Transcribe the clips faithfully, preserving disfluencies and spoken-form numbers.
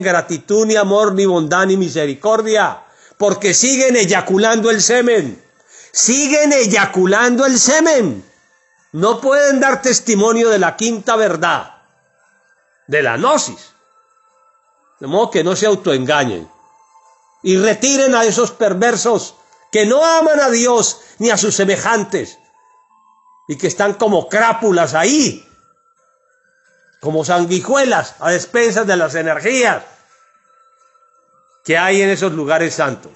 gratitud, ni amor, ni bondad, ni misericordia, porque siguen eyaculando el semen, siguen eyaculando el semen. No pueden dar testimonio de la quinta verdad, de la gnosis, de modo que no se autoengañen y retiren a esos perversos que no aman a Dios ni a sus semejantes y que están como crápulas ahí, como sanguijuelas a despensas de las energías que hay en esos lugares santos.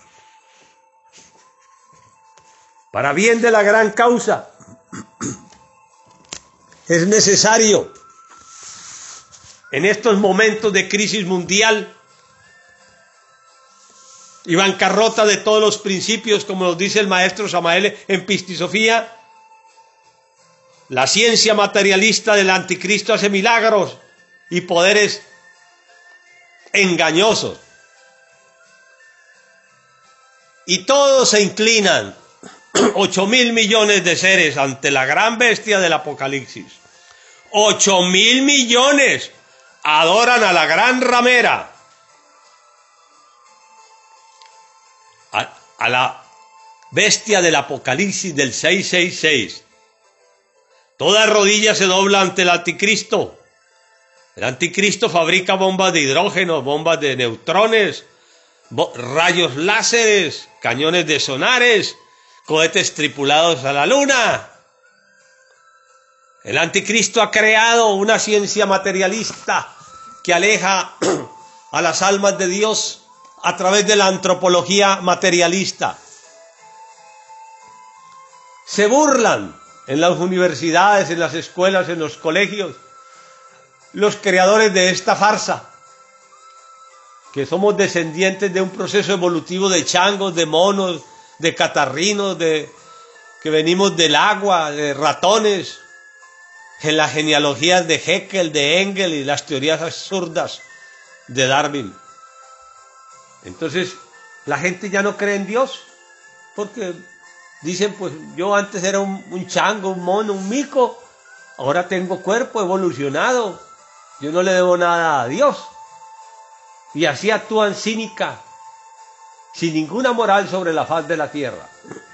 Para bien de la gran causa, es necesario en estos momentos de crisis mundial y bancarrota de todos los principios, como nos dice el maestro Samael en Pistisofía, la ciencia materialista del anticristo hace milagros y poderes engañosos. Y todos se inclinan, ocho mil millones de seres, ante la gran bestia del Apocalipsis. Ocho mil millones adoran a la gran ramera, a, a la bestia del Apocalipsis del seiscientos sesenta y seis. Toda rodilla se dobla ante el anticristo. El anticristo fabrica bombas de hidrógeno, bombas de neutrones, rayos láseres, cañones de sonares, cohetes tripulados a la luna. El anticristo ha creado una ciencia materialista que aleja a las almas de Dios a través de la antropología materialista. Se burlan en las universidades, en las escuelas, en los colegios, los creadores de esta farsa, que somos descendientes de un proceso evolutivo de changos, de monos, de catarrinos, de, que venimos del agua, de ratones, en las genealogías de Haeckel, de Engel y las teorías absurdas de Darwin. Entonces, la gente ya no cree en Dios, porque dicen, pues yo antes era un, un chango, un mono, un mico, ahora tengo cuerpo evolucionado, yo no le debo nada a Dios. Y así actúan cínica, sin ninguna moral sobre la faz de la tierra.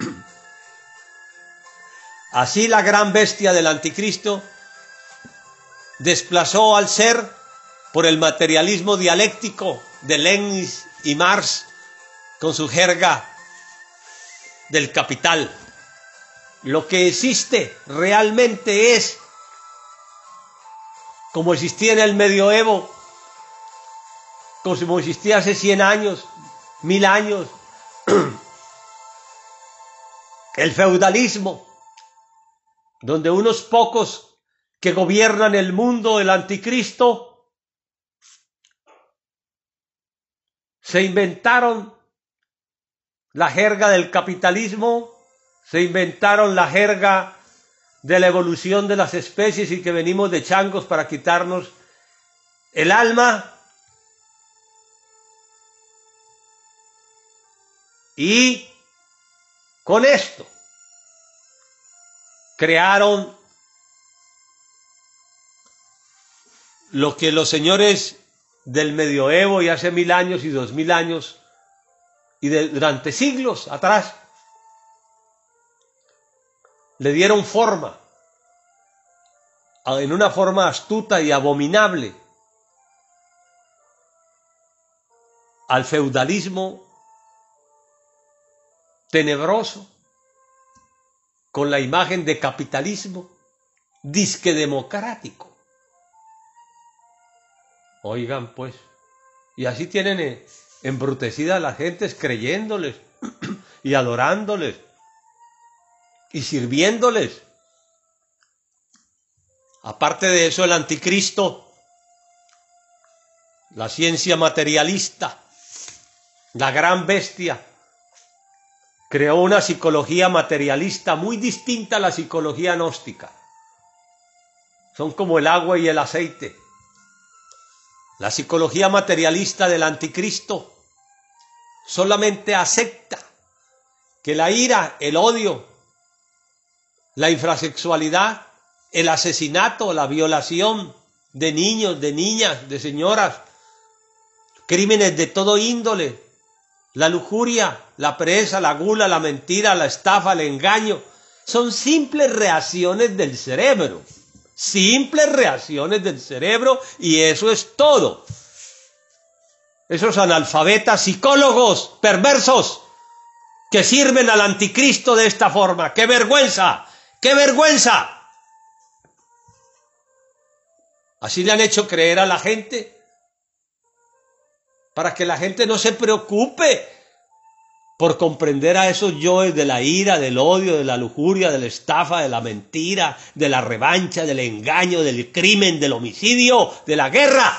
Así la gran bestia del anticristo desplazó al ser por el materialismo dialéctico de Leibniz y Marx con su jerga del capital. Lo que existe realmente es como existía en el medioevo, como existía hace cien años, mil años, el feudalismo, donde unos pocos que gobiernan el mundo, el anticristo, se inventaron la jerga del capitalismo, se inventaron la jerga de la evolución de las especies y que venimos de changos para quitarnos el alma, y con esto crearon lo que los señores del medioevo y hace mil años y dos mil años y de, durante siglos atrás le dieron forma, en una forma astuta y abominable, al feudalismo tenebroso, con la imagen de capitalismo disque democrático. Oigan pues, y así tienen embrutecida a las gentes creyéndoles y adorándoles y sirviéndoles. Aparte de eso, el anticristo, la ciencia materialista, la gran bestia, creó una psicología materialista muy distinta a la psicología gnóstica. Son como el agua y el aceite. La psicología materialista del anticristo solamente acepta que la ira, el odio, la infrasexualidad, el asesinato, la violación de niños, de niñas, de señoras, crímenes de todo índole, la lujuria, la pereza, la gula, la mentira, la estafa, el engaño, son simples reacciones del cerebro, simples reacciones del cerebro, y eso es todo. Esos analfabetas, psicólogos, perversos, que sirven al anticristo de esta forma. ¡Qué vergüenza! ¡Qué vergüenza! Así le han hecho creer a la gente, para que la gente no se preocupe por comprender a esos yoes de la ira, del odio, de la lujuria, de la estafa, de la mentira, de la revancha, del engaño, del crimen, del homicidio, de la guerra.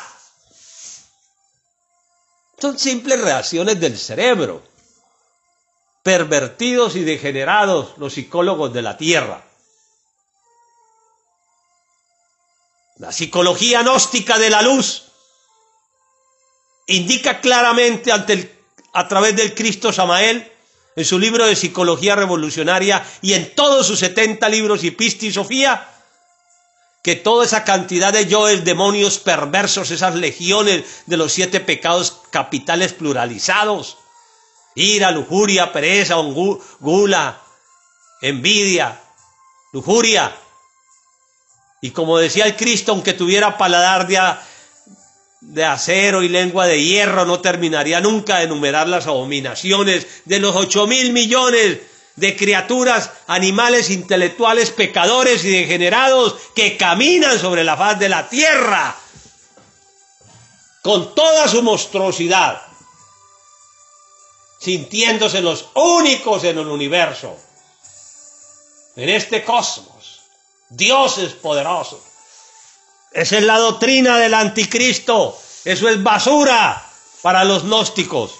Son simples reacciones del cerebro, pervertidos y degenerados los psicólogos de la tierra. La psicología gnóstica de la luz indica claramente ante el, a través del Cristo Samael, en su libro de Psicología Revolucionaria y en todos sus setenta libros y Pista y Sofía, que toda esa cantidad de yoes, demonios perversos, esas legiones de los siete pecados capitales pluralizados, ira, lujuria, pereza, gula, envidia, lujuria, y como decía el Cristo, aunque tuviera paladar de, de acero y lengua de hierro, no terminaría nunca de enumerar las abominaciones de los ocho mil millones de criaturas, animales intelectuales, pecadores y degenerados que caminan sobre la faz de la tierra con toda su monstruosidad, sintiéndose los únicos en el universo, en este cosmos. Dios es poderoso. Esa es la doctrina del anticristo. Eso es basura para los gnósticos.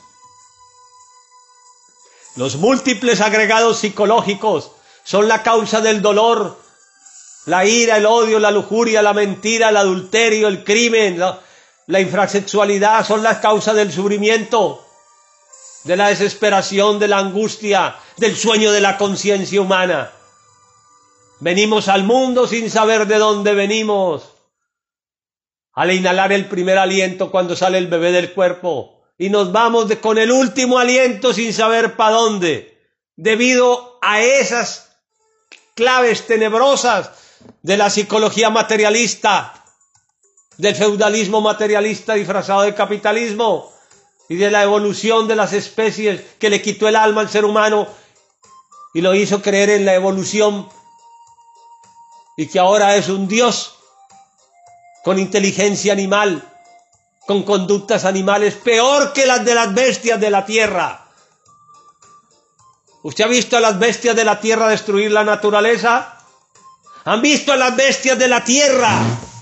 Los múltiples agregados psicológicos son la causa del dolor, la ira, el odio, la lujuria, la mentira, el adulterio, el crimen, la, la infrasexualidad, son las causas del sufrimiento, de la desesperación, de la angustia, del sueño de la conciencia humana. Venimos al mundo sin saber de dónde venimos. Al inhalar el primer aliento cuando sale el bebé del cuerpo, y nos vamos de, con el último aliento sin saber para dónde, debido a esas claves tenebrosas de la psicología materialista, del feudalismo materialista disfrazado de capitalismo, y de la evolución de las especies que le quitó el alma al ser humano y lo hizo creer en la evolución, y que ahora es un Dios con inteligencia animal, con conductas animales peor que las de las bestias de la tierra. ¿Usted ha visto a las bestias de la tierra destruir la naturaleza? ¿Han visto a las bestias de la tierra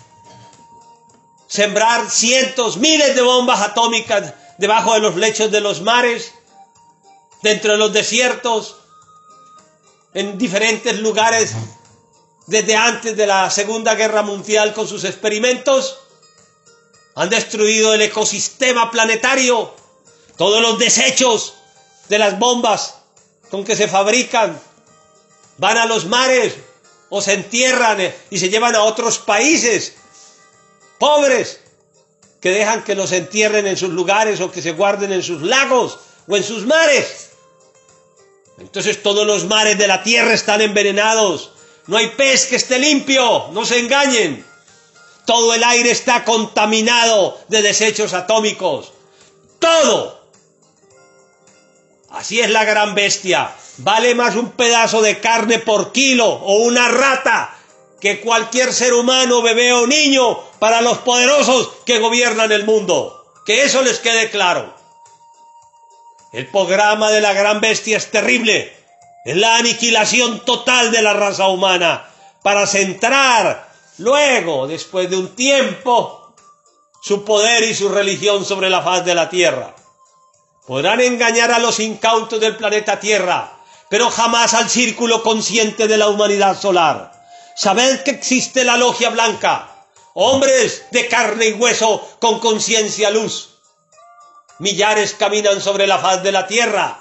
sembrar cientos, miles de bombas atómicas debajo de los lechos de los mares, dentro de los desiertos, en diferentes lugares desde antes de la Segunda Guerra Mundial con sus experimentos? Han destruido el ecosistema planetario, todos los desechos de las bombas con que se fabrican van a los mares o se entierran y se llevan a otros países pobres que dejan que los entierren en sus lugares o que se guarden en sus lagos o en sus mares. Entonces todos los mares de la tierra están envenenados. No hay pez que esté limpio, no se engañen. Todo el aire está contaminado de desechos atómicos. Todo. Así es la gran bestia. Vale más un pedazo de carne por kilo o una rata que cualquier ser humano, bebé o niño, para los poderosos que gobiernan el mundo. Que eso les quede claro. El programa de la gran bestia es terrible. Es la aniquilación total de la raza humana para centrar luego, después de un tiempo, su poder y su religión sobre la faz de la tierra. Podrán engañar a los incautos del planeta Tierra, pero jamás al círculo consciente de la humanidad solar. Sabed que existe la logia blanca, hombres de carne y hueso con conciencia luz. Millares caminan sobre la faz de la tierra.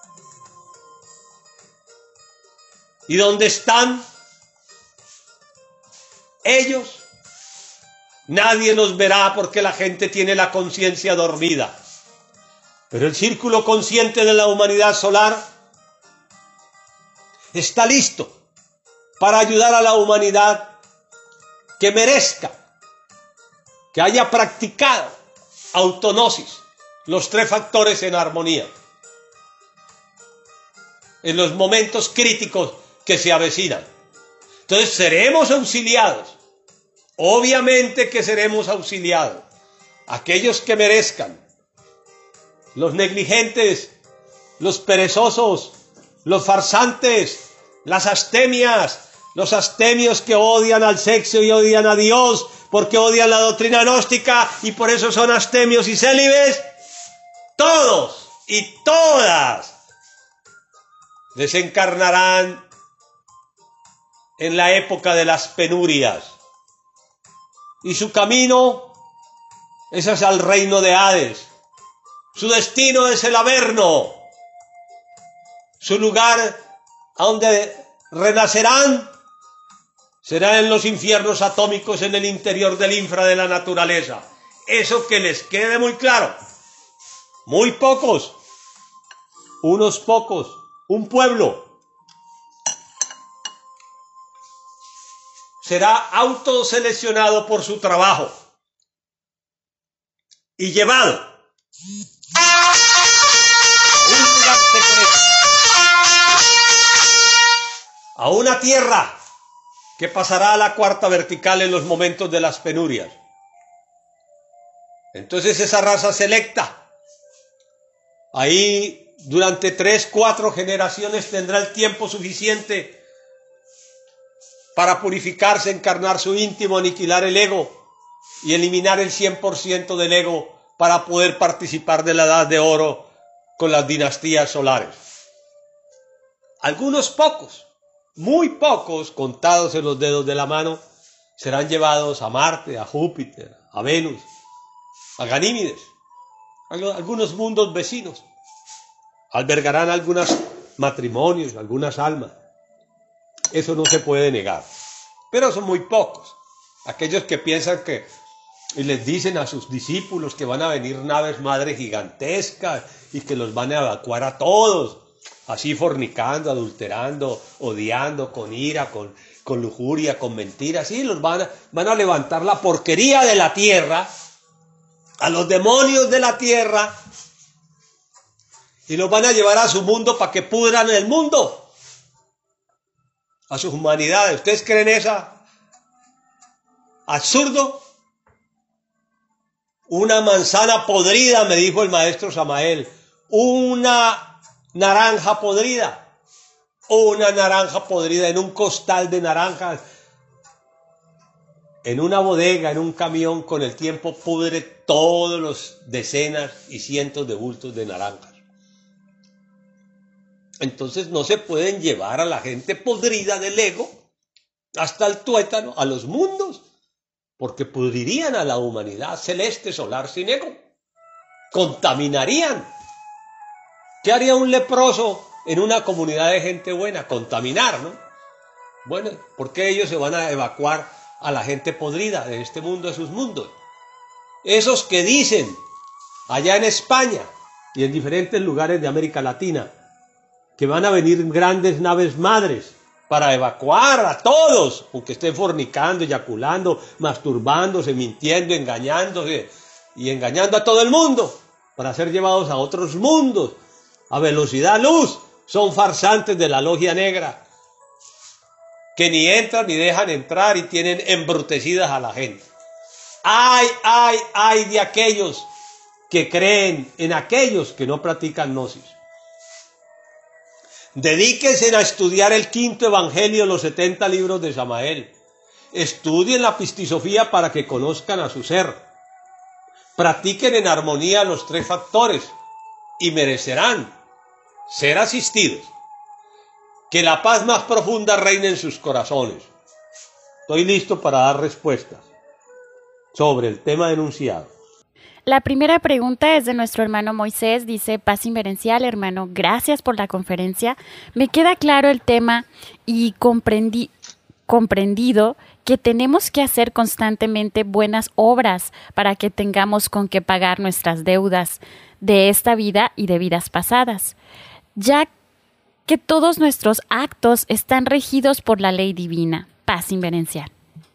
¿Y dónde están ellos? Nadie nos verá porque la gente tiene la conciencia dormida. Pero el círculo consciente de la humanidad solar está listo para ayudar a la humanidad que merezca, que haya practicado autognosis, los tres factores en armonía, en los momentos críticos que se avecinan. Entonces seremos auxiliados, obviamente que seremos auxiliados, aquellos que merezcan, los negligentes, los perezosos, los farsantes, las astemias, los astemios que odian al sexo y odian a Dios, porque odian la doctrina gnóstica y por eso son astemios y célibes, todos y todas desencarnarán en la época de las penurias. Y su camino es hacia el reino de Hades. Su destino es el Averno. Su lugar a donde renacerán será en los infiernos atómicos en el interior del infra de la naturaleza. Eso que les quede muy claro. Muy pocos, unos pocos, un pueblo será autoseleccionado por su trabajo y llevado a un lugar secreto, a una tierra que pasará a la cuarta vertical en los momentos de las penurias. Entonces esa raza selecta, ahí durante tres, cuatro generaciones tendrá el tiempo suficiente para purificarse, encarnar su íntimo, aniquilar el ego y eliminar el cien por ciento del ego para poder participar de la edad de oro con las dinastías solares. Algunos pocos, muy pocos, contados en los dedos de la mano, serán llevados a Marte, a Júpiter, a Venus, a Ganímedes, a algunos mundos vecinos. Albergarán algunos matrimonios, algunas almas. Eso no se puede negar. Pero son muy pocos. Aquellos que piensan que y les dicen a sus discípulos que van a venir naves madre gigantescas y que los van a evacuar a todos, así fornicando, adulterando, odiando, con ira, con, con lujuria, con mentiras, y los van a, van a levantar la porquería de la tierra, a los demonios de la tierra, y los van a llevar a su mundo para que pudran el mundo, a sus humanidades. ¿Ustedes creen eso? Absurdo. Una manzana podrida, me dijo el maestro Samael, una naranja podrida, una naranja podrida en un costal de naranjas, en una bodega, en un camión, con el tiempo pudre todos los decenas y cientos de bultos de naranjas. Entonces no se pueden llevar a la gente podrida del ego hasta el tuétano, a los mundos, porque pudrirían a la humanidad celeste solar sin ego, contaminarían. ¿Qué haría un leproso en una comunidad de gente buena? Contaminar, ¿no? Bueno, ¿por qué ellos se van a evacuar a la gente podrida de este mundo, de sus mundos? Esos que dicen allá en España y en diferentes lugares de América Latina que van a venir grandes naves madres para evacuar a todos, aunque estén fornicando, eyaculando, masturbándose, mintiendo, engañándose y engañando a todo el mundo, para ser llevados a otros mundos, a velocidad luz. Son farsantes de la logia negra, que ni entran ni dejan entrar y tienen embrutecidas a la gente. Ay, ay, ay de aquellos que creen en aquellos que no practican gnosis. Dedíquense a estudiar el quinto evangelio, los setenta libros de Samael. Estudien la pistisofía para que conozcan a su ser. Practiquen en armonía los tres factores y merecerán ser asistidos. Que la paz más profunda reine en sus corazones. Estoy listo para dar respuestas sobre el tema denunciado. La primera pregunta es de nuestro hermano Moisés, dice: paz inverencial, hermano, gracias por la conferencia. Me queda claro el tema y comprendí, comprendido que tenemos que hacer constantemente buenas obras para que tengamos con qué pagar nuestras deudas de esta vida y de vidas pasadas, ya que todos nuestros actos están regidos por la ley divina. Paz inverencial.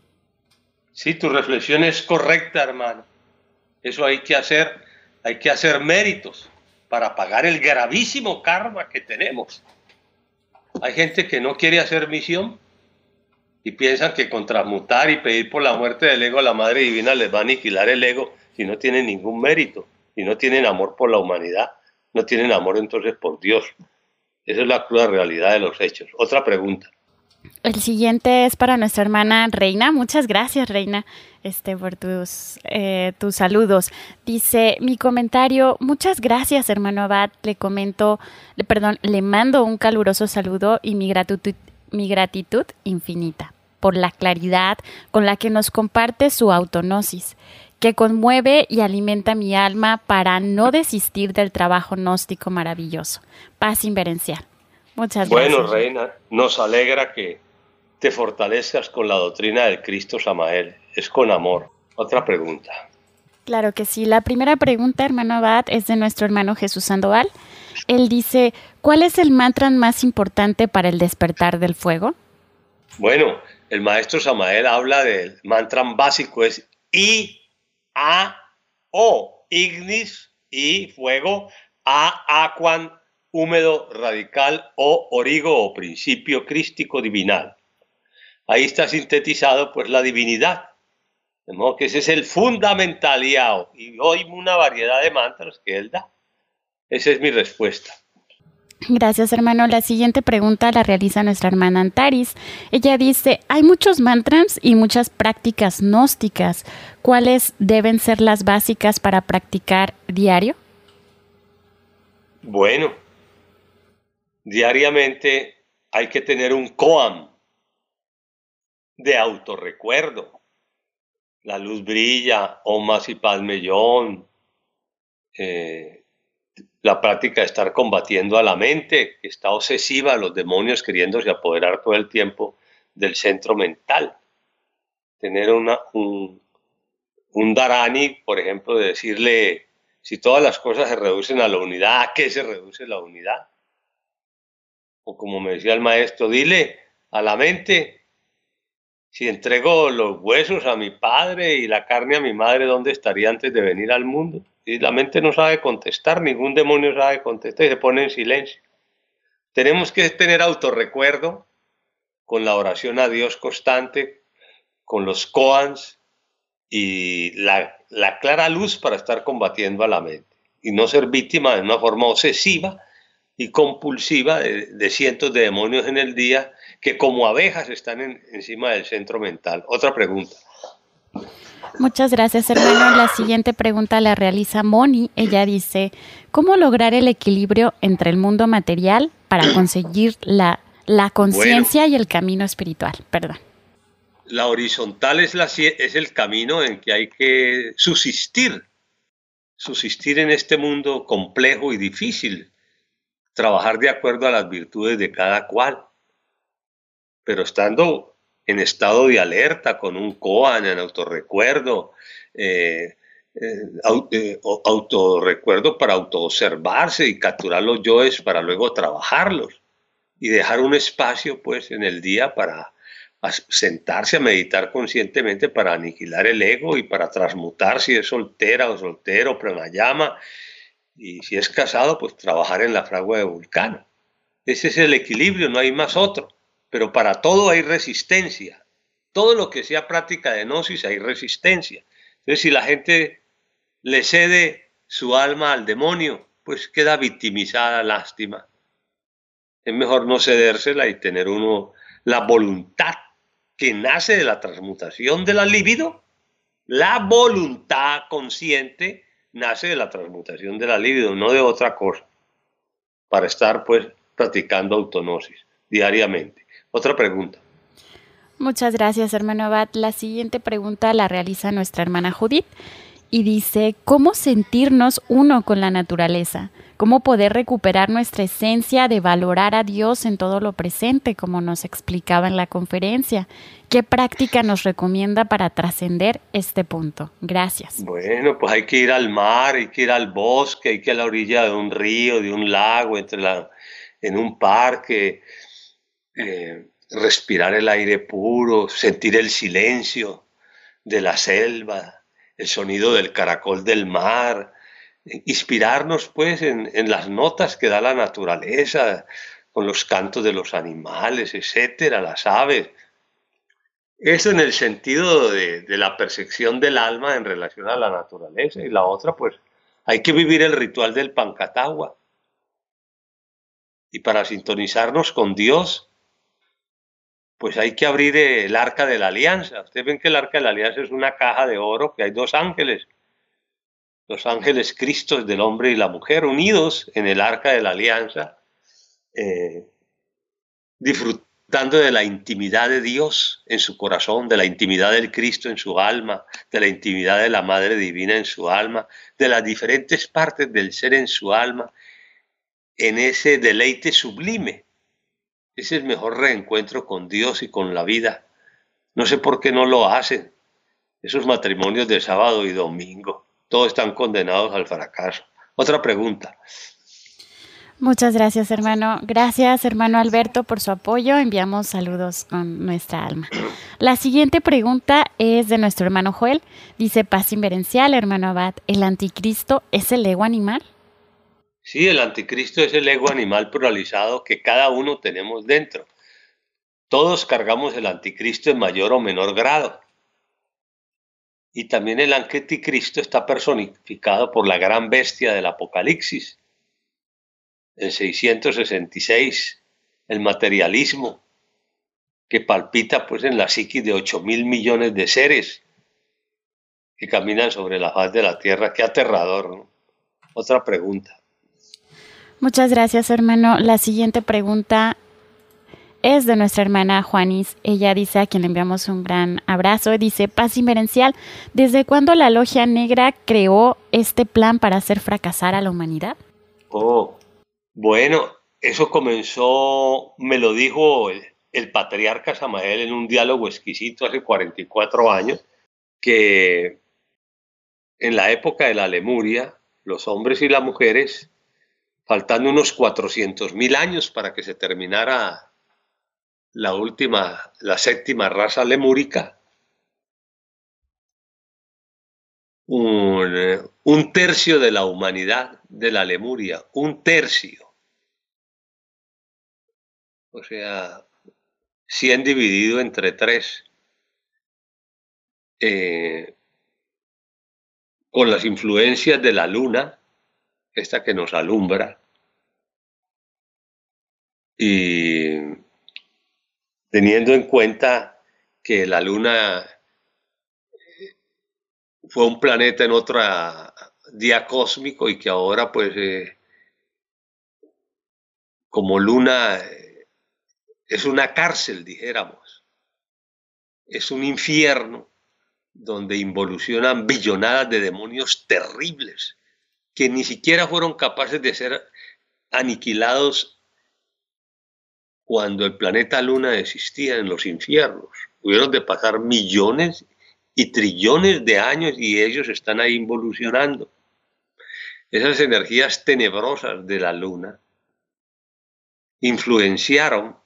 Sí, tu reflexión es correcta, hermano. Eso hay que hacer, hay que hacer méritos para pagar el gravísimo karma que tenemos. Hay gente que no quiere hacer misión y piensan que con transmutar y pedir por la muerte del ego a la Madre Divina les va a aniquilar el ego y no tienen ningún mérito, y no tienen amor por la humanidad, no tienen amor entonces por Dios. Esa es la cruda realidad de los hechos. Otra pregunta. El siguiente es para nuestra hermana Reina. Muchas gracias, Reina, este, por tus, eh, tus saludos. Dice, mi comentario, muchas gracias, hermano Abad. Le comento, le, perdón, le mando un caluroso saludo y mi gratitud, mi gratitud infinita por la claridad con la que nos comparte su autognosis, que conmueve y alimenta mi alma para no desistir del trabajo gnóstico maravilloso. Paz inverencial. Muchas bueno, gracias. Bueno, Reina, nos alegra que te fortalezcas con la doctrina del Cristo Samael. Es con amor. Otra pregunta. Claro que sí. La primera pregunta, hermano Abad, es de nuestro hermano Jesús Sandoval. Él dice, ¿cuál es el mantra más importante para el despertar del fuego? Bueno, el maestro Samael habla del mantra básico, es I, A, O, ignis, y fuego, A, aquam, húmedo, radical, O, origo, o principio crístico divinal. Ahí está sintetizado pues la divinidad, de modo que ese es el fundamental y hoy una variedad de mantras que él da. Esa es mi respuesta. Gracias, hermano. La siguiente pregunta la realiza nuestra hermana Antaris. Ella dice, hay muchos mantras y muchas prácticas gnósticas. ¿Cuáles deben ser las básicas para practicar diario? Bueno, diariamente hay que tener un koan de autorrecuerdo. La luz brilla, Om Masi Padme Hum, eh, la práctica de estar combatiendo a la mente, que está obsesiva a los demonios queriéndose apoderar todo el tiempo del centro mental. Tener una, un, un dharani, por ejemplo, de decirle, si todas las cosas se reducen a la unidad, ¿a qué se reduce la unidad? O como me decía el maestro, dile a la mente, si entrego los huesos a mi padre y la carne a mi madre, ¿dónde estaría antes de venir al mundo? Y la mente no sabe contestar, ningún demonio sabe contestar y se pone en silencio. Tenemos que tener autorrecuerdo con la oración a Dios constante, con los koans y la, la clara luz para estar combatiendo a la mente y no ser víctima de una forma obsesiva y compulsiva de, de cientos de demonios en el día que como abejas están en, encima del centro mental. Otra pregunta. Muchas gracias, hermano. La siguiente pregunta la realiza Moni. Ella dice, ¿cómo lograr el equilibrio entre el mundo material para conseguir la, la conciencia bueno, y el camino espiritual? Perdón. La horizontal es, la, es el camino en que hay que subsistir, subsistir en este mundo complejo y difícil, trabajar de acuerdo a las virtudes de cada cual, pero estando en estado de alerta, con un koan, en autorrecuerdo, eh, eh, autorrecuerdo para autoobservarse y capturar los yoes para luego trabajarlos y dejar un espacio pues en el día para sentarse a meditar conscientemente para aniquilar el ego y para transmutar si es soltera o soltero, pranayama, y si es casado pues trabajar en la fragua de Vulcano. Ese es el equilibrio, no hay más otro. Pero para todo hay resistencia. Todo lo que sea práctica de gnosis hay resistencia. Entonces, si la gente le cede su alma al demonio, pues queda victimizada, lástima. Es mejor no cedérsela y tener uno la voluntad que nace de la transmutación de la libido. La voluntad consciente nace de la transmutación de la libido, no de otra cosa. Para estar, pues, practicando autognosis diariamente. Otra pregunta. Muchas gracias, hermano Abad. La siguiente pregunta la realiza nuestra hermana Judith y dice, ¿cómo sentirnos uno con la naturaleza? ¿Cómo poder recuperar nuestra esencia de valorar a Dios en todo lo presente, como nos explicaba en la conferencia? ¿Qué práctica nos recomienda para trascender este punto? Gracias. Bueno, pues hay que ir al mar, hay que ir al bosque, hay que ir a la orilla de un río, de un lago, entre la, en un parque, eh, respirar el aire puro, sentir el silencio de la selva, el sonido del caracol del mar, inspirarnos pues en, en las notas que da la naturaleza, con los cantos de los animales, etcétera, las aves. Eso en el sentido de, de la percepción del alma en relación a la naturaleza. Y la otra, pues, hay que vivir el ritual del Pancatagua. Y para sintonizarnos con Dios, pues hay que abrir el Arca de la Alianza. Ustedes ven que el Arca de la Alianza es una caja de oro, que hay dos ángeles. Los ángeles Cristos del hombre y la mujer unidos en el Arca de la Alianza, eh, disfrutando de la intimidad de Dios en su corazón, de la intimidad del Cristo en su alma, de la intimidad de la Madre Divina en su alma, de las diferentes partes del ser en su alma, en ese deleite sublime. Ese es el mejor reencuentro con Dios y con la vida. No sé por qué no lo hacen. Esos matrimonios de sábado y domingo, todos están condenados al fracaso. Otra pregunta. Muchas gracias, hermano. Gracias, hermano Alberto, por su apoyo. Enviamos saludos con nuestra alma. La siguiente pregunta es de nuestro hermano Joel. Dice, paz inverencial, hermano Abad, ¿el anticristo es el ego animal? Sí, el anticristo es el ego animal pluralizado que cada uno tenemos dentro. Todos cargamos el anticristo en mayor o menor grado. Y también el anticristo está personificado por la gran bestia del Apocalipsis, el seiscientos sesenta y seis, el materialismo, que palpita pues en la psiquis de ocho mil millones de seres que caminan sobre la faz de la tierra. Qué aterrador, ¿no? Otra pregunta. Muchas gracias, hermano. La siguiente pregunta es de nuestra hermana Juanis. Ella dice, a quien le enviamos un gran abrazo, dice, paz inverencial, ¿desde cuándo la Logia Negra creó este plan para hacer fracasar a la humanidad? Oh, bueno, eso comenzó, me lo dijo el, el patriarca Samael en un diálogo exquisito hace cuarenta y cuatro años, que en la época de la Lemuria, los hombres y las mujeres, faltando unos cuatrocientos mil años para que se terminara la última, la séptima raza lemúrica, un, un tercio de la humanidad de la Lemuria, un tercio. O sea, cien dividido entre tres, eh, con las influencias de la luna, esta que nos alumbra, y teniendo en cuenta que la luna fue un planeta en otro día cósmico y que ahora pues eh, como luna eh, es una cárcel, dijéramos, es un infierno donde involucionan billonadas de demonios terribles que ni siquiera fueron capaces de ser aniquilados cuando el planeta Luna existía en los infiernos. Hubieron de pasar millones y trillones de años y ellos están ahí involucionando. Esas energías tenebrosas de la Luna influenciaron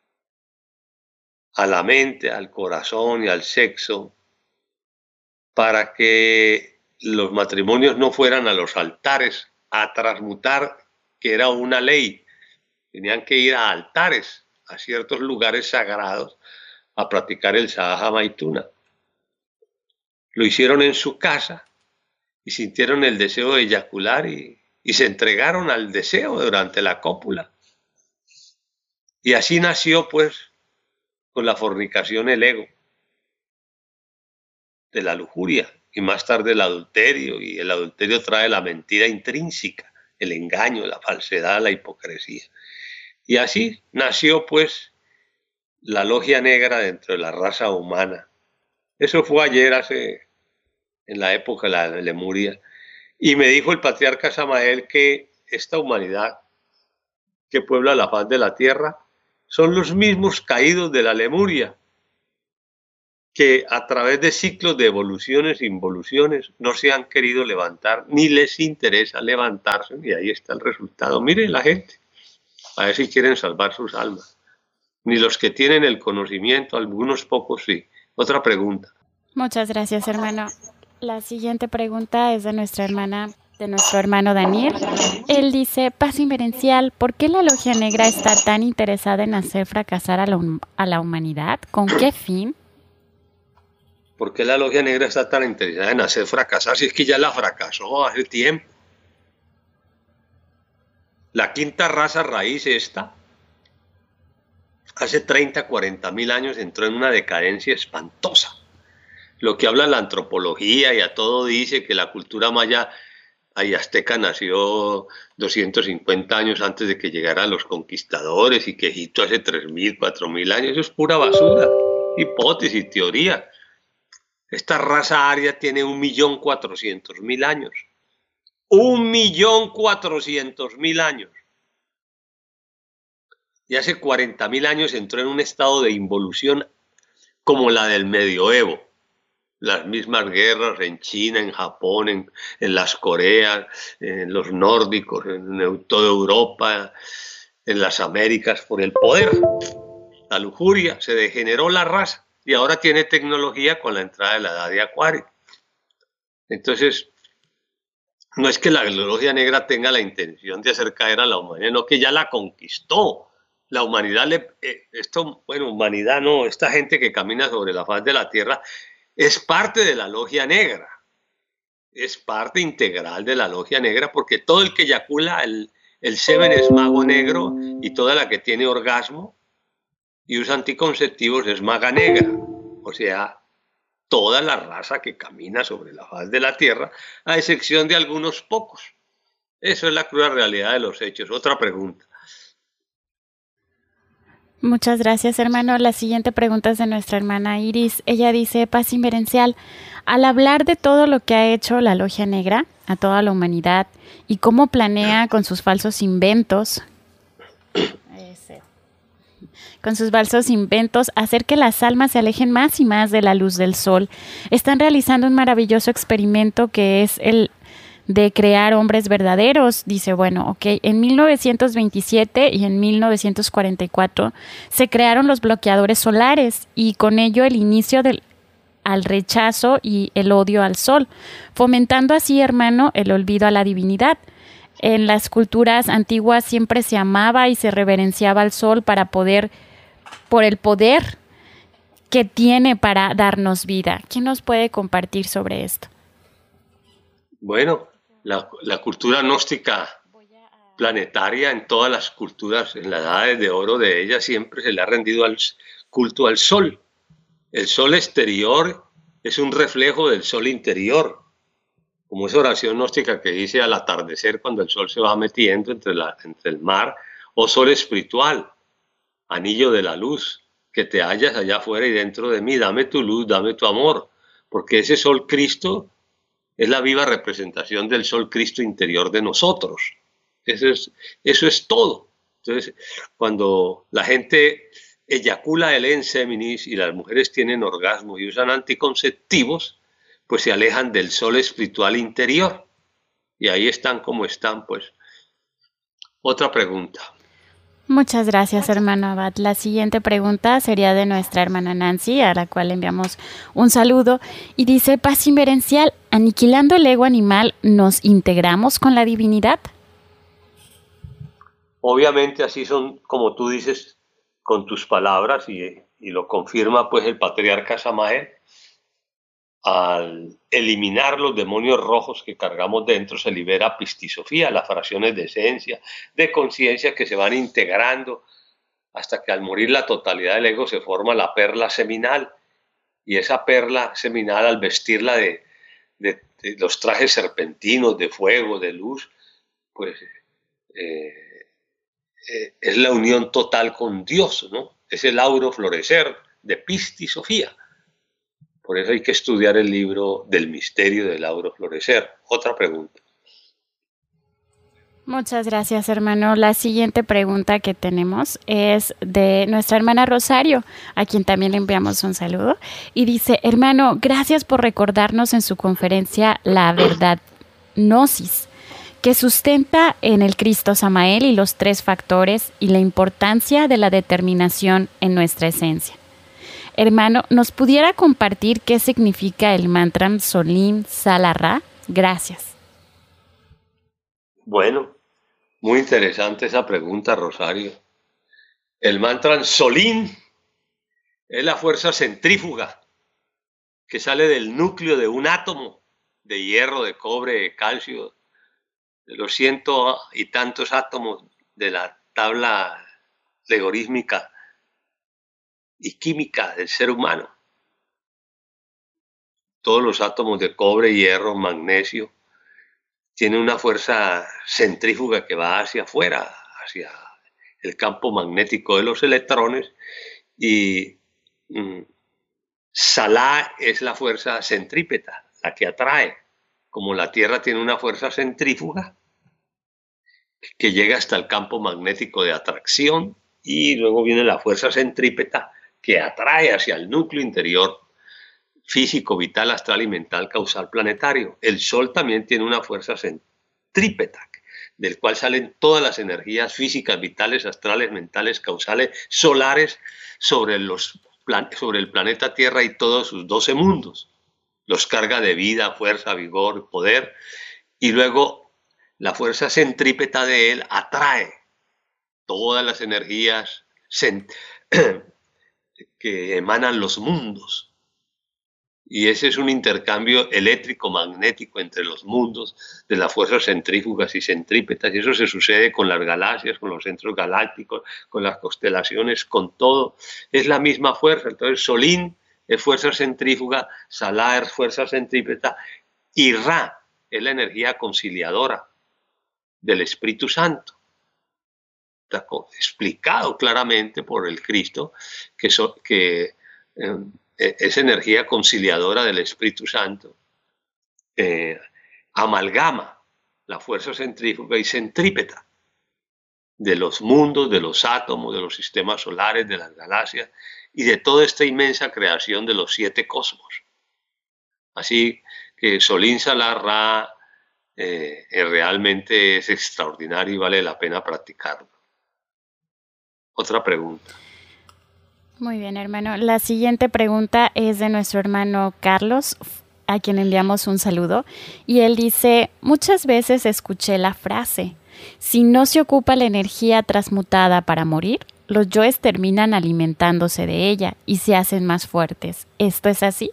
a la mente, al corazón y al sexo para que los matrimonios no fueran a los altares a transmutar, que era una ley. Tenían que ir a altares, a ciertos lugares sagrados, a practicar el Sahaja Maituna. Lo hicieron en su casa y sintieron el deseo de eyacular y, y se entregaron al deseo durante la cópula. Y así nació, pues, con la fornicación el ego de la lujuria y más tarde el adulterio, y el adulterio trae la mentira intrínseca, el engaño, la falsedad, la hipocresía. Y así nació pues la Logia Negra dentro de la raza humana. Eso fue ayer, hace en la época de la Lemuria, y me dijo el patriarca Samael que esta humanidad que puebla la faz de la tierra son los mismos caídos de la Lemuria, que a través de ciclos de evoluciones e involuciones no se han querido levantar, ni les interesa levantarse, y ahí está el resultado. Mire la gente, a ver si quieren salvar sus almas. Ni los que tienen el conocimiento, algunos pocos sí. Otra pregunta. Muchas gracias, hermano. La siguiente pregunta es de nuestra hermana, de nuestro hermano Daniel. Él dice, paz inverencial, ¿por qué la Logia Negra está tan interesada en hacer fracasar a la, a la humanidad? ¿Con qué fin? ¿Por qué la Logia Negra está tan interesada en hacer fracasar? Si es que ya la fracasó hace tiempo. La quinta raza raíz esta, hace treinta, cuarenta mil años entró en una decadencia espantosa. Lo que habla la antropología y a todo dice que la cultura maya y azteca nació doscientos cincuenta años antes de que llegaran los conquistadores y que Egipto hace tres mil, cuatro mil años. Eso es pura basura, hipótesis, teoría. Esta raza aria tiene un millón cuatrocientos mil años. Un millón cuatrocientos mil años. Y hace cuarenta mil años entró en un estado de involución como la del medioevo. Las mismas guerras en China, en Japón, en, en las Coreas, en los nórdicos, en toda Europa, en las Américas, por el poder, la lujuria, se degeneró la raza y ahora tiene tecnología con la entrada de la edad de Acuario. Entonces, no es que la Logia Negra tenga la intención de hacer caer a la humanidad, no, que ya la conquistó. La humanidad, le, eh, esto, bueno, humanidad no, esta gente que camina sobre la faz de la tierra, es parte de la Logia Negra, es parte integral de la Logia Negra, porque todo el que eyacula el, el semen es mago negro y toda la que tiene orgasmo y usa anticonceptivos es maga negra. O sea, toda la raza que camina sobre la faz de la tierra, a excepción de algunos pocos. Eso es la cruda realidad de los hechos. Otra pregunta. Muchas gracias, hermano. La siguiente pregunta es de nuestra hermana Iris. Ella dice, paz inverencial, al hablar de todo lo que ha hecho la Logia Negra a toda la humanidad y cómo planea con sus falsos inventos, con sus falsos inventos hacer que las almas se alejen más y más de la luz del sol, están realizando un maravilloso experimento que es el de crear hombres verdaderos. Dice, bueno, ok, en mil novecientos veintisiete y en mil novecientos cuarenta y cuatro se crearon los bloqueadores solares y con ello el inicio del al rechazo y el odio al sol, fomentando así, hermano, el olvido a la divinidad. En las culturas antiguas siempre se amaba y se reverenciaba al sol para poder, por el poder que tiene para darnos vida. ¿Quién nos puede compartir sobre esto? Bueno, La, la cultura gnóstica planetaria, en todas las culturas, en las edades de oro de ella, siempre se le ha rendido al culto al sol. El sol exterior es un reflejo del sol interior, como esa oración gnóstica que dice al atardecer cuando el sol se va metiendo entre, la, entre el mar, o sol espiritual, anillo de la luz, que te hallas allá afuera y dentro de mí, dame tu luz, dame tu amor, porque ese sol Cristo es la viva representación del sol Cristo interior de nosotros. Eso es, eso es todo. Entonces, cuando la gente eyacula el enseminis y las mujeres tienen orgasmo y usan anticonceptivos, pues se alejan del sol espiritual interior. Y ahí están como están, pues. Otra pregunta. Muchas gracias, hermano Abad. La siguiente pregunta sería de nuestra hermana Nancy, a la cual le enviamos un saludo. Y dice, paz inverencial, aniquilando el ego animal, ¿nos integramos con la divinidad? Obviamente así son, como tú dices, con tus palabras, y, y lo confirma pues el patriarca Samael. Al eliminar los demonios rojos que cargamos dentro, se libera pistisofía, las fracciones de esencia, de conciencia que se van integrando hasta que al morir la totalidad del ego se forma la perla seminal. Y esa perla seminal, al vestirla de, de, de los trajes serpentinos, de fuego, de luz, pues eh, eh, es la unión total con Dios, ¿no? Es el auro florecer de pistisofía. Por eso hay que estudiar el libro del misterio del auro florecer. Otra pregunta. Muchas gracias, hermano. La siguiente pregunta que tenemos es de nuestra hermana Rosario, a quien también le enviamos un saludo. Y dice, hermano, gracias por recordarnos en su conferencia la verdad gnosis, que sustenta en el Cristo Samael y los tres factores y la importancia de la determinación en nuestra esencia. Hermano, ¿nos pudiera compartir qué significa el mantra Solim Sala Ra? Gracias. Bueno, muy interesante esa pregunta, Rosario. El mantra Solim es la fuerza centrífuga que sale del núcleo de un átomo de hierro, de cobre, de calcio, de los ciento y tantos átomos de la tabla logarítmica y química del ser humano. Todos los átomos de cobre, hierro, magnesio, tienen una fuerza centrífuga que va hacia afuera, hacia el campo magnético de los electrones, y mm, Salá es la fuerza centrípeta, la que atrae. Como la Tierra tiene una fuerza centrífuga que llega hasta el campo magnético de atracción, y luego viene la fuerza centrípeta que atrae hacia el núcleo interior físico, vital, astral y mental causal planetario. El Sol también tiene una fuerza centrípeta, del cual salen todas las energías físicas, vitales, astrales, mentales, causales, solares sobre, los, sobre el planeta Tierra y todos sus doce mundos. Los carga de vida, fuerza, vigor, poder, y luego la fuerza centrípeta de él atrae todas las energías que emanan los mundos. Y ese es un intercambio eléctrico-magnético entre los mundos de las fuerzas centrífugas y centrípetas. Y eso se sucede con las galaxias, con los centros galácticos, con las constelaciones, con todo. Es la misma fuerza. Entonces, Solín es fuerza centrífuga, Salá es fuerza centrípeta y Ra es la energía conciliadora del Espíritu Santo. Está explicado claramente por el Cristo que, so, que eh, esa energía conciliadora del Espíritu Santo eh, amalgama la fuerza centrífuga y centrípeta de los mundos, de los átomos, de los sistemas solares, de las galaxias y de toda esta inmensa creación de los siete cosmos. Así que Solín Salá Ra eh, realmente es extraordinario y vale la pena practicarlo. Otra pregunta. Muy bien, hermano. La siguiente pregunta es de nuestro hermano Carlos, a quien enviamos un saludo. Y él dice, muchas veces escuché la frase, si no se ocupa la energía transmutada para morir, los yoes terminan alimentándose de ella y se hacen más fuertes. ¿Esto es así?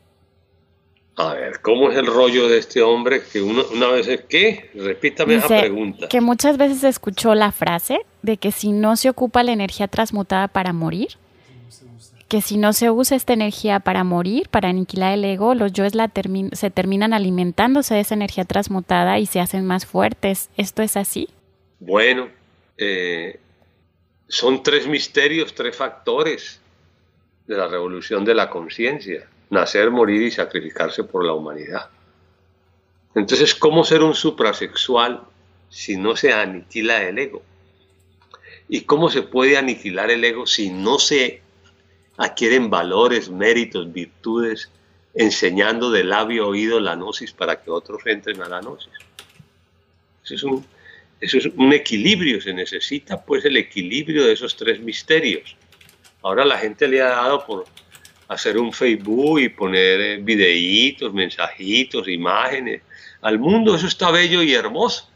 A ver, ¿cómo es el rollo de este hombre? Que uno, una vez es ¿qué? Repítame Dice esa pregunta. Que muchas veces escuchó la frase de que si no se ocupa la energía transmutada para morir, que si no se usa esta energía para morir, para aniquilar el ego, los yoes la termi- se terminan alimentándose de esa energía transmutada y se hacen más fuertes. ¿Esto es así? Bueno, eh, son tres misterios, tres factores de la revolución de la conciencia. Nacer, morir y sacrificarse por la humanidad. Entonces, ¿cómo ser un suprasexual si no se aniquila el ego? ¿Y cómo se puede aniquilar el ego si no se adquieren valores, méritos, virtudes, enseñando de labio a oído la gnosis para que otros entren a la gnosis? Eso es un, eso es un equilibrio, se necesita pues el equilibrio de esos tres misterios. Ahora la gente le ha dado por hacer un Facebook y poner videitos, mensajitos, imágenes. Al mundo eso está bello y hermoso.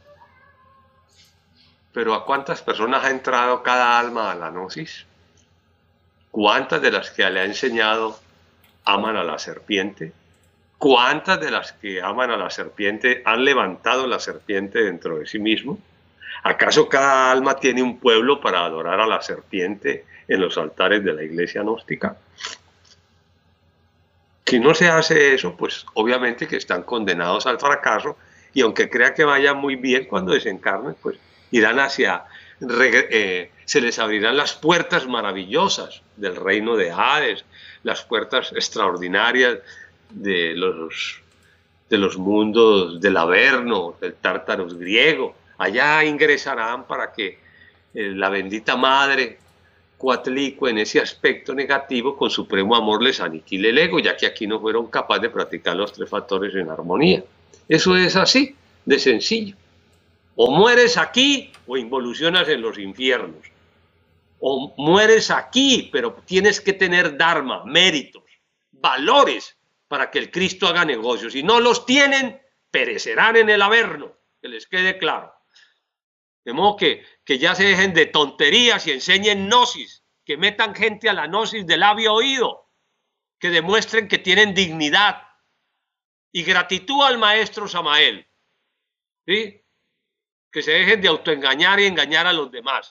Pero ¿a cuántas personas ha entrado cada alma a la gnosis? ¿Cuántas de las que le ha enseñado aman a la serpiente? ¿Cuántas de las que aman a la serpiente han levantado la serpiente dentro de sí mismo? ¿Acaso cada alma tiene un pueblo para adorar a la serpiente en los altares de la iglesia gnóstica? Si no se hace eso, pues obviamente que están condenados al fracaso y aunque crea que vaya muy bien cuando desencarnen, pues irán hacia eh, se les abrirán las puertas maravillosas del reino de Hades, las puertas extraordinarias de los, de los mundos del Averno, del Tártaros griego. Allá ingresarán para que eh, la bendita madre Coatlicue, en ese aspecto negativo, con supremo amor les aniquile el ego, ya que aquí no fueron capaces de practicar los tres factores en armonía. Eso es así, de sencillo. O mueres aquí o involucionas en los infiernos. O mueres aquí, pero tienes que tener dharma, méritos, valores para que el Cristo haga negocios. Si no los tienen, perecerán en el Averno, que les quede claro. De modo que, que ya se dejen de tonterías y enseñen gnosis, que metan gente a la gnosis de labio oído, que demuestren que tienen dignidad y gratitud al maestro Samael, ¿sí? Que se dejen de autoengañar y engañar a los demás.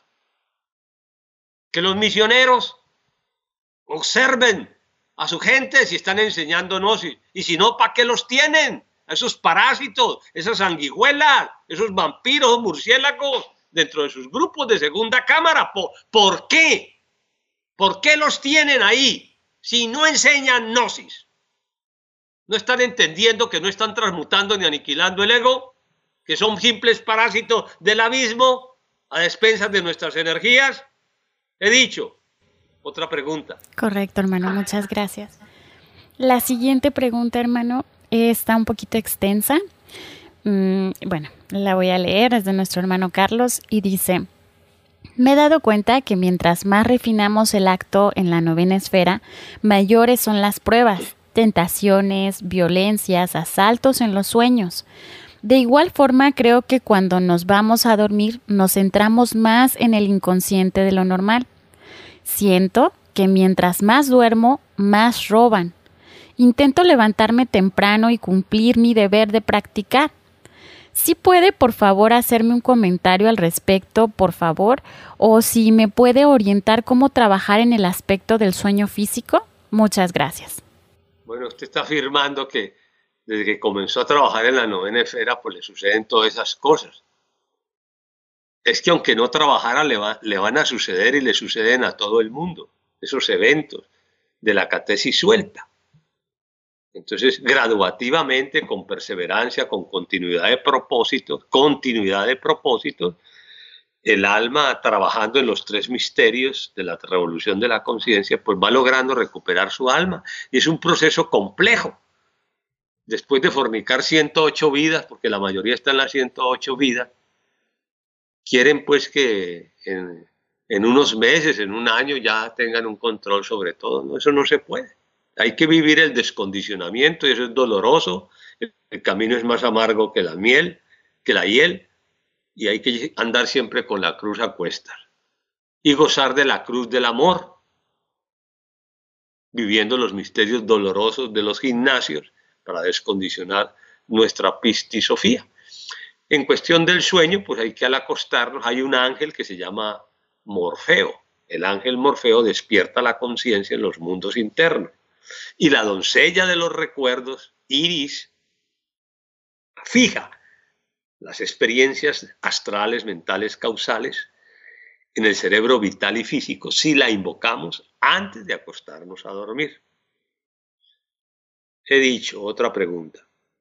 Que los misioneros observen a su gente si están enseñando gnosis, y si no, ¿para qué los tienen? A esos parásitos, esas sanguijuelas, esos vampiros, murciélagos, dentro de sus grupos de segunda cámara. ¿Por, ¿por qué? ¿Por qué los tienen ahí si no enseñan gnosis? ¿No están entendiendo que no están transmutando ni aniquilando el ego? ¿Que son simples parásitos del abismo a despensas de nuestras energías? He dicho. Otra pregunta. Correcto, hermano, muchas gracias. La siguiente pregunta, hermano, está un poquito extensa. Mm, bueno, la voy a leer, es de nuestro hermano Carlos y dice: me he dado cuenta que mientras más refinamos el acto en la novena esfera, mayores son las pruebas, tentaciones, violencias, asaltos en los sueños. De igual forma, creo que cuando nos vamos a dormir nos centramos más en el inconsciente de lo normal. Siento que mientras más duermo, más roban. Intento levantarme temprano y cumplir mi deber de practicar. ¿Sí puede, por favor, hacerme un comentario al respecto, por favor? O si me puede orientar cómo trabajar en el aspecto del sueño físico. Muchas gracias. Bueno, usted está afirmando que desde que comenzó a trabajar en la novena esfera, pues le suceden todas esas cosas. Es que aunque no trabajara, le, va, le van a suceder y le suceden a todo el mundo esos eventos de la catesis suelta. Entonces, graduativamente, con perseverancia, con continuidad de propósitos, continuidad de propósitos, el alma trabajando en los tres misterios de la revolución de la conciencia, pues va logrando recuperar su alma. Y es un proceso complejo. Después de fornicar ciento ocho vidas, porque la mayoría está en las ciento ocho vidas, quieren pues que en, en unos meses, en un año, ya tengan un control sobre todo. No, eso no se puede. Hay que vivir el descondicionamiento y eso es doloroso. El, el camino es más amargo que la miel, que la hiel, y hay que andar siempre con la cruz a cuestas y gozar de la cruz del amor, viviendo los misterios dolorosos de los gimnasios para descondicionar nuestra pistisofía. En cuestión del sueño, pues hay que al acostarnos, hay un ángel que se llama Morfeo. El ángel Morfeo despierta la conciencia en los mundos internos. Y la doncella de los recuerdos, Iris, fija las experiencias astrales, mentales, causales en el cerebro vital y físico si la invocamos antes de acostarnos a dormir. He dicho, otra pregunta.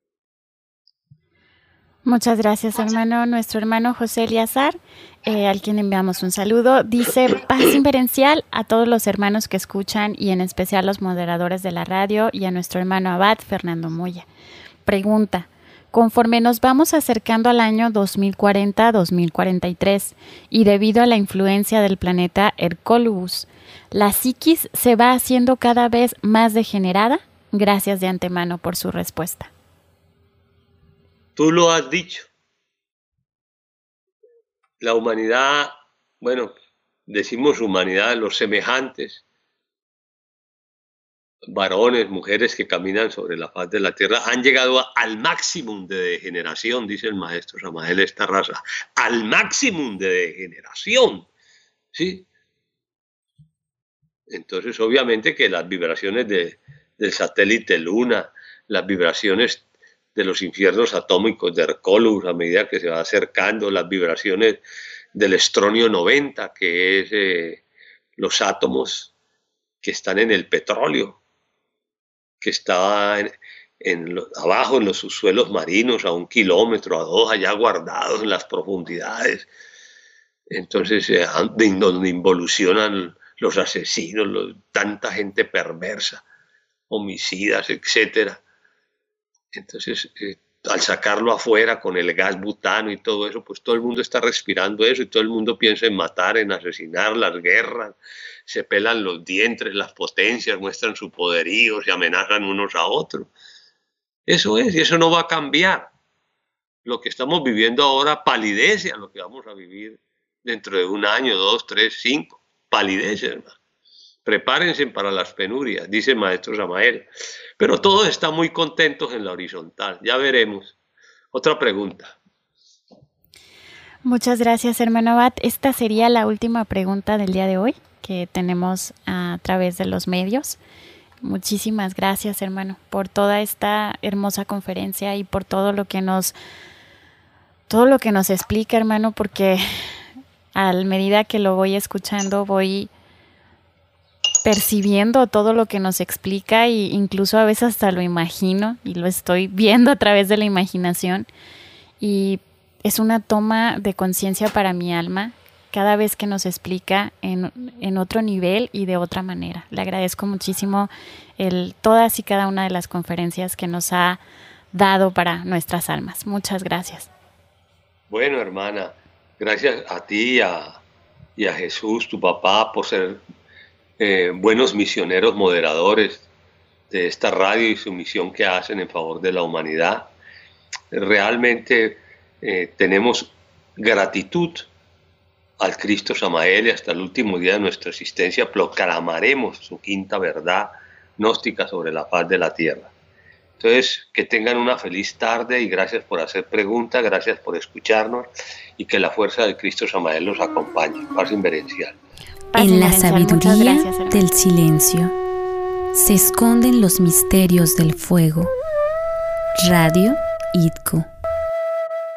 Muchas gracias, hermano. Nuestro hermano José Eliazar, eh, al quien enviamos un saludo, dice: paz inverencial a todos los hermanos que escuchan y en especial los moderadores de la radio y a nuestro hermano Abad Fernando Moya. Pregunta: conforme nos vamos acercando al año dos mil cuarenta a dos mil cuarenta y tres y debido a la influencia del planeta Hercólubus, ¿la psiquis se va haciendo cada vez más degenerada? Gracias de antemano por su respuesta. Tú lo has dicho. La humanidad, bueno, decimos humanidad, los semejantes, varones, mujeres que caminan sobre la faz de la tierra, han llegado a, al máximo de degeneración, dice el maestro Samael, esta raza, al máximo de degeneración, ¿sí? Entonces, obviamente que las vibraciones de, del satélite Luna, las vibraciones de los infiernos atómicos de Hercólubus a medida que se va acercando, las vibraciones del estronio noventa, que es eh, los átomos que están en el petróleo, que está en, en lo, abajo en los subsuelos marinos, a un kilómetro, a dos, allá guardados en las profundidades. Entonces, eh, donde involucionan los asesinos, los, tanta gente perversa, homicidas, etcétera. Entonces, eh, al sacarlo afuera con el gas butano y todo eso, pues todo el mundo está respirando eso y todo el mundo piensa en matar, en asesinar, las guerras, se pelan los dientes, las potencias muestran su poderío, se amenazan unos a otros. Eso es, y eso no va a cambiar. Lo que estamos viviendo ahora palidece a lo que vamos a vivir dentro de un año, dos, tres, cinco. Palidece, hermano. Prepárense para las penurias, dice el maestro Samael. Pero todos están muy contentos en la horizontal. Ya veremos. Otra pregunta. Muchas gracias, hermano Abad. Esta sería la última pregunta del día de hoy que tenemos a través de los medios. Muchísimas gracias, hermano, por toda esta hermosa conferencia y por todo lo que nos, todo lo que nos explica, hermano, porque a medida que lo voy escuchando voy percibiendo todo lo que nos explica e incluso a veces hasta lo imagino y lo estoy viendo a través de la imaginación y es una toma de conciencia para mi alma cada vez que nos explica en, en otro nivel y de otra manera. Le agradezco muchísimo el, todas y cada una de las conferencias que nos ha dado para nuestras almas. Muchas gracias. Bueno, hermana, gracias a ti y a, y a Jesús, tu papá, por ser eh, buenos misioneros moderadores de esta radio y su misión que hacen en favor de la humanidad. Realmente eh, tenemos gratitud al Cristo Samael y hasta el último día de nuestra existencia proclamaremos su quinta verdad gnóstica sobre la faz de la tierra. Entonces, que tengan una feliz tarde y gracias por hacer preguntas, gracias por escucharnos y que la fuerza de Cristo Samael los acompañe. Paz inverencial. En la sabiduría del silencio se esconden los misterios del fuego. Radio I D C O